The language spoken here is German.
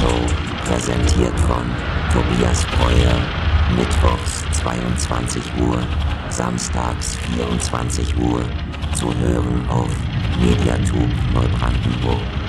Show, präsentiert von Tobias Breuer, mittwochs 22 Uhr, samstags 24 Uhr, zu hören auf Mediathek Neubrandenburg.